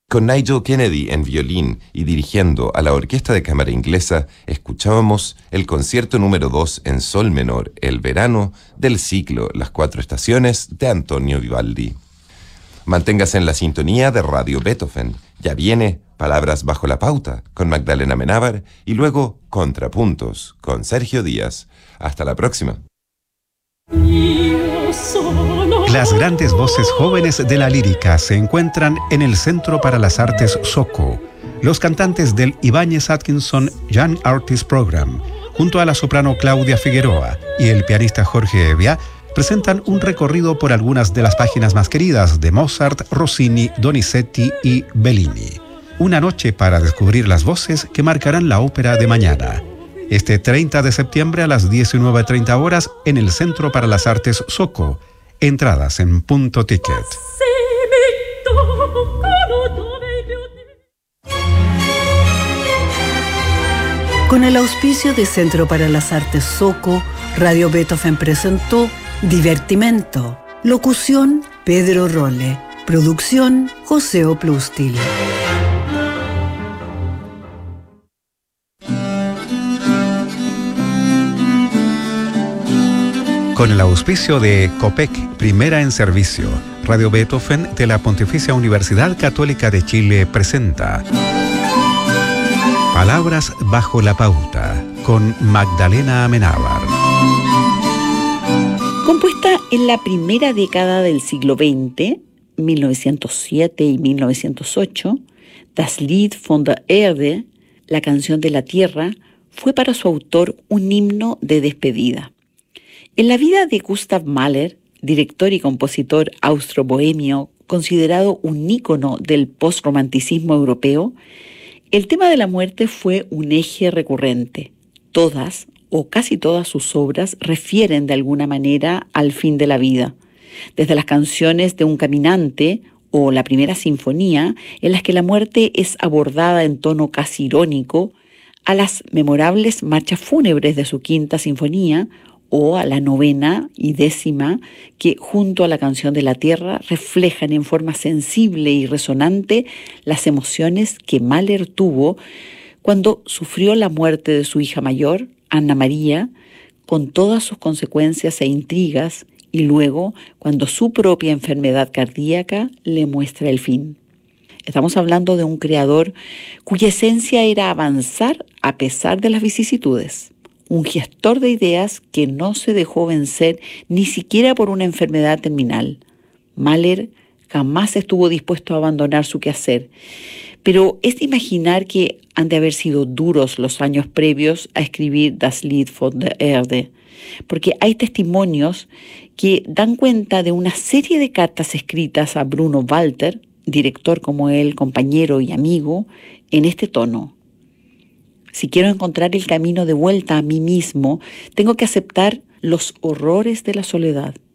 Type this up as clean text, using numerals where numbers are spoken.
Con Nigel Kennedy en violín y dirigiendo a la Orquesta de Cámara Inglesa, escuchábamos el concierto número 2 en sol menor, El verano, del ciclo Las Cuatro Estaciones de Antonio Vivaldi. Manténgase en la sintonía de Radio Beethoven. Ya viene Palabras bajo la pauta con Magdalena Amenábar y luego Contrapuntos con Sergio Díaz. Hasta la próxima. Las grandes voces jóvenes de la lírica se encuentran en el Centro para las Artes SOCO. Los cantantes del Ibáñez Atkinson Young Artist Program, junto a la soprano Claudia Figueroa y el pianista Jorge Evia, presentan un recorrido por algunas de las páginas más queridas de Mozart, Rossini, Donizetti y Bellini. Una noche para descubrir las voces que marcarán la ópera de mañana. Este 30 de septiembre a las 19:30 horas en el Centro para las Artes SOCO. Entradas en Punto Ticket. Con el auspicio de Centro para las Artes SOCO, Radio Beethoven presentó Divertimento. Locución, Pedro Rolle. Producción, José Oplustil. Con el auspicio de COPEC, Primera en Servicio, Radio Beethoven de la Pontificia Universidad Católica de Chile presenta Palabras bajo la pauta, con Magdalena Amenábar. Compuesta en la primera década del siglo XX, 1907 y 1908, Das Lied von der Erde, la canción de la tierra, fue para su autor un himno de despedida. En la vida de Gustav Mahler, director y compositor austro-bohemio, considerado un ícono del postromanticismo europeo, el tema de la muerte fue un eje recurrente. Todas o casi todas sus obras refieren de alguna manera al fin de la vida, desde las canciones de un caminante o la primera sinfonía, en las que la muerte es abordada en tono casi irónico, a las memorables marchas fúnebres de su quinta sinfonía, o a la novena y décima, que junto a la canción de la tierra reflejan en forma sensible y resonante las emociones que Mahler tuvo cuando sufrió la muerte de su hija mayor, Anna María, con todas sus consecuencias e intrigas, y luego cuando su propia enfermedad cardíaca le muestra el fin. Estamos hablando de un creador cuya esencia era avanzar a pesar de las vicisitudes. Un gestor de ideas que no se dejó vencer ni siquiera por una enfermedad terminal. Mahler jamás estuvo dispuesto a abandonar su quehacer, pero es de imaginar que han de haber sido duros los años previos a escribir Das Lied von der Erde, porque hay testimonios que dan cuenta de una serie de cartas escritas a Bruno Walter, director como él, compañero y amigo, en este tono. Si quiero encontrar el camino de vuelta a mí mismo, tengo que aceptar los horrores de la soledad.